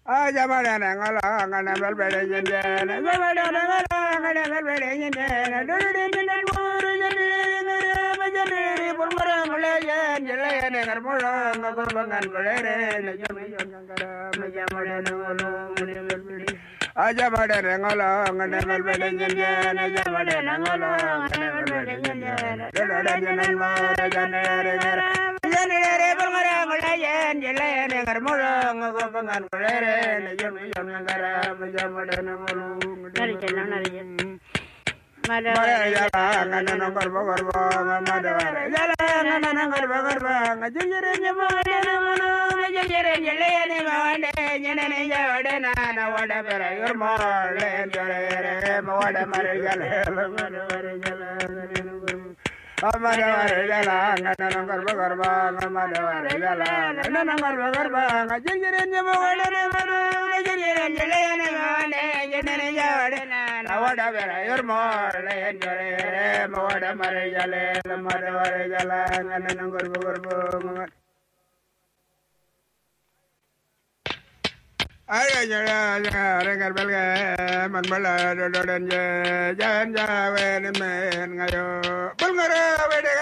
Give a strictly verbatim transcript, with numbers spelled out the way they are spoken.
Ah, jamana ngala ngana balbele jende, jamana ngala ngana balbele jende, dulu di jende muru jende ngara jende pulmara ngala jende jende ngar mulu ngakur bangan kolere, jame ngara jamana ngalo ngane balbele. Ah, jamana ngala ngana balbele jende, jamana ngala ngana balbele jende, dulu di jende muru jende ngara jende pulmara ngala jende jende ngar mulu ngakur bangan kolere. Amada jala ngana nangkar bakar bang amada jala ngana nangkar bakar bang jenjeren jemo wala ne manu jenjeren jele ne mane jenjeren jawade na wada bera yurmo le jere mawada mare jale amada wara jala ngana nangkar bakar bang ay jala rengar belga man bala do do den je jan jawe ne men ngayo bulngara wede